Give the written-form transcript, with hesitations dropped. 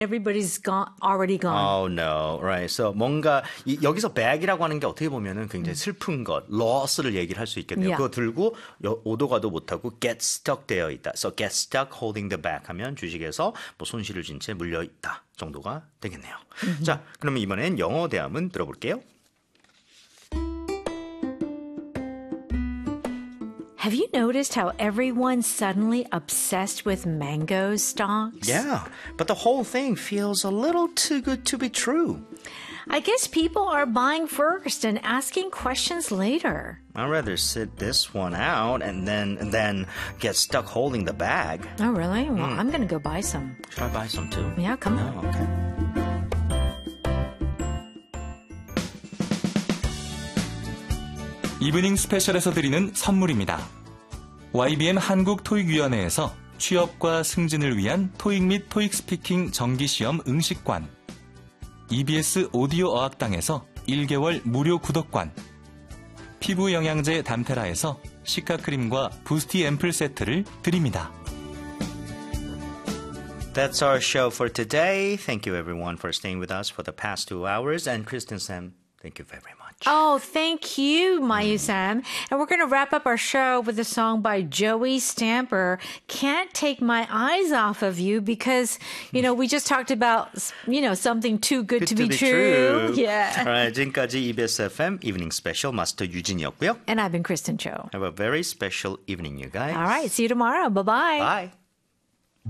Everybody's already gone. Oh no, right. So 뭔가 여기서 bag이라고 하는 게 어떻게 보면은 굉장히 슬픈 것, loss를 얘기를 할 수 있겠네요. Yeah. 그거 들고 오도 가도 못하고 get stuck 되어 있다. So get stuck holding the bag 하면 주식에서 뭐 손실을 진 채 물려 있다 정도가 되겠네요. 자, 그러면 이번엔 영어 대화문 들어볼게요. Have you noticed how everyone's suddenly obsessed with mango stocks? Yeah, but the whole thing feels a little too good to be true. I guess people are buying first and asking questions later. I'd rather sit this one out and then get stuck holding the bag. Oh, really? Well, I'm going to go buy some. Should I buy some too? Yeah, come on. Oh, okay. 이브닝 스페셜에서 드리는 선물입니다. YBN 한국토익위원회에서 취업과 승진을 위한 토익 및 토익 스피킹 정기시험 응시관, EBS 오디오 어학당에서 1개월 무료 구독권, 피부 영양제 담테라에서 시카크림과 부스티 앰플 세트를 드립니다. That's our show for today. Thank you everyone for staying with us for the past 2 hours. And Kristen Sam, thank you very much. Oh, thank you, Mayu Sam. And we're going to wrap up our show with a song by Joey Stamper, Can't Take My Eyes Off of You, because, we just talked about, something too good to be true. Yeah. All right, 지금까지 EBS FM Evening Special 마스터 유진이었고요. And I've been Kristen Cho. Have a very special evening, you guys. All right, see you tomorrow. Bye-bye. Bye.